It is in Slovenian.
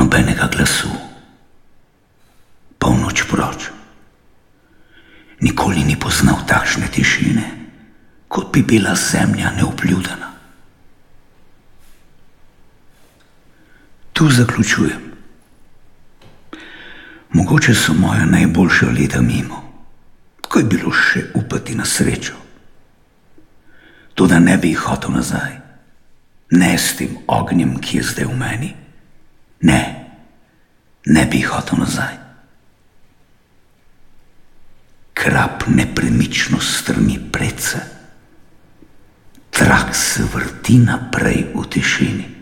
nobenega glasu. Polnoč proč. Nikoli ni poznal takšne tišine, kot bi bila zemlja neobljudena. Tu zaključujem. Mogoče so moja najboljša leta mimo, ko je bilo še upati na srečo. Toda ne bi jih hotel nazaj. Ne s tem ognjem, ki je zdaj v meni. Ne bi jih hotel nazaj. Krap nepremično strmi predse. Trak se vrti naprej v tišini.